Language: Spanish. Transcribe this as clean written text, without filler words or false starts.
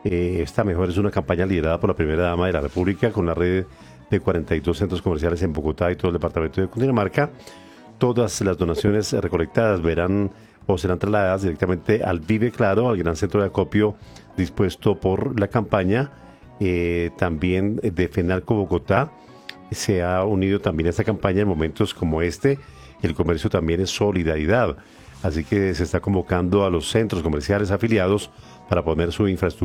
Esta mejor es una campaña liderada por la primera dama de la República con la red de 42 centros comerciales en Bogotá y todo el departamento de Cundinamarca. Todas las donaciones recolectadas verán o serán trasladadas directamente al Vive Claro, al gran centro de acopio dispuesto por la campaña. También de FENALCO Bogotá se ha unido también a esta campaña en momentos como este. El comercio también es solidaridad. Así que se está convocando a los centros comerciales afiliados para poner su infraestructura